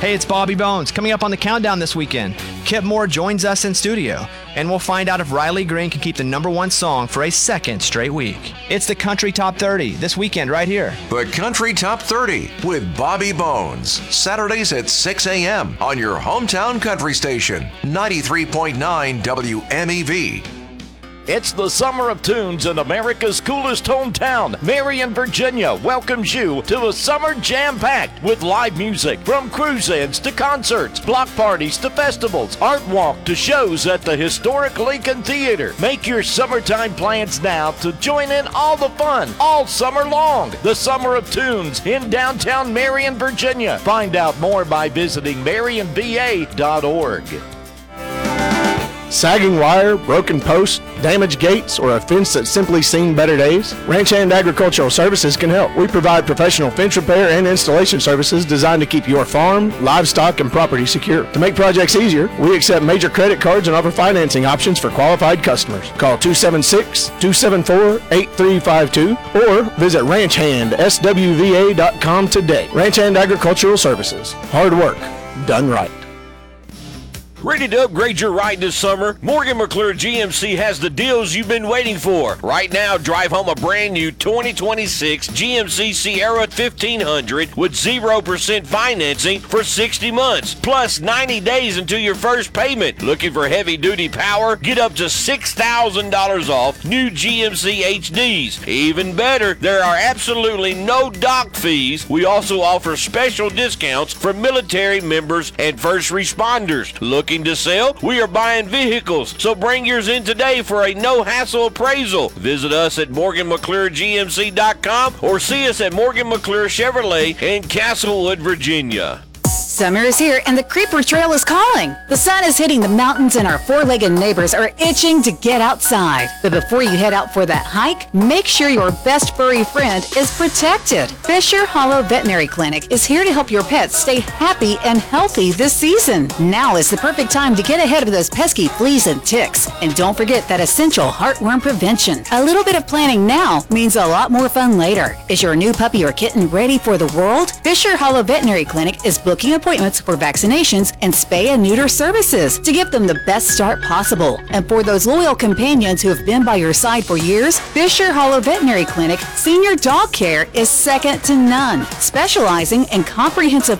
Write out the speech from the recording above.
Hey, it's Bobby Bones. Coming up on the countdown this weekend, Kip Moore joins us in studio, and we'll find out if Riley Green can keep the #1 song for a second straight week. It's the Country Top 30 this weekend right here. The Country Top 30 with Bobby Bones. Saturdays at 6 a.m. on your hometown country station, 93.9 WMEV. It's the Summer of Tunes in America's coolest hometown. Marion, Virginia welcomes you to a summer jam-packed with live music from cruise-ins to concerts, block parties to festivals, art walk to shows at the historic Lincoln Theater. Make your summertime plans now to join in all the fun all summer long. The Summer of Tunes in downtown Marion, Virginia. Find out more by visiting marionva.org. Sagging wire, broken posts, damaged gates, or a fence that's simply seen better days? Ranch Hand Agricultural Services can help. We provide professional fence repair and installation services designed to keep your farm, livestock, and property secure. To make projects easier, we accept major credit cards and offer financing options for qualified customers. Call 276-274-8352 or visit ranchhandswva.com today. Ranch Hand Agricultural Services. Hard work done right. Ready to upgrade your ride this summer? Morgan McClure GMC has the deals you've been waiting for. Right now, drive home a brand new 2026 GMC Sierra 1500 with 0% financing for 60 months, plus 90 days until your first payment. Looking for heavy-duty power? Get up to $6,000 off new GMC HDs. Even better, there are absolutely no dock fees. We also offer special discounts for military members and first responders. Looking to sell? We are buying vehicles, so bring yours in today for a no-hassle appraisal. Visit us at MorganMcClureGMC.com or see us at Morgan McClure Chevrolet in Castlewood, Virginia. Summer is here and the Creeper Trail is calling. The sun is hitting the mountains and our four-legged neighbors are itching to get outside. But before you head out for that hike, make sure your best furry friend is protected. Fisher Hollow Veterinary Clinic is here to help your pets stay happy and healthy this season. Now is the perfect time to get ahead of those pesky fleas and ticks. And don't forget that essential heartworm prevention. A little bit of planning now means a lot more fun later. Is your new puppy or kitten ready for the world? Fisher Hollow Veterinary Clinic is booking appointments for vaccinations and spay and neuter services to give them the best start possible. And for those loyal companions who have been by your side for years, Fisher Hollow Veterinary Clinic Senior Dog Care is second to none, specializing in comprehensive